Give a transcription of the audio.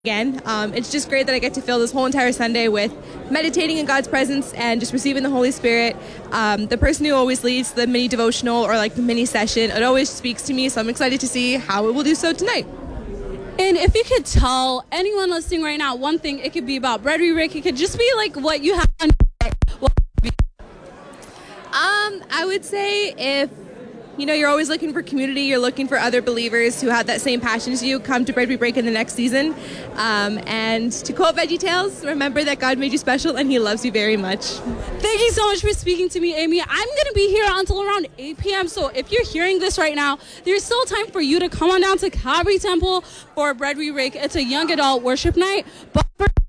again. It's just great that I get to fill this whole entire Sunday with meditating in God's presence and just receiving the Holy Spirit. The person who always leads the mini devotional or like the mini session, it always speaks to me, so I'm excited to see how it will do so tonight. And if you could tell anyone listening right now one thing, it could be about Bread We Break. It could just be like what you have on your heart. I would say if you're always looking for community, you're looking for other believers who have that same passion as you, come to Bread We Break in the next season. And to quote VeggieTales, remember that God made you special and he loves you very much. Thank you so much for speaking to me, Amy. I'm going to be here until around 8 p.m. So if you're hearing this right now, there's still time for you to come on down to Calvary Temple for Bread We Break. It's a young adult worship night. But for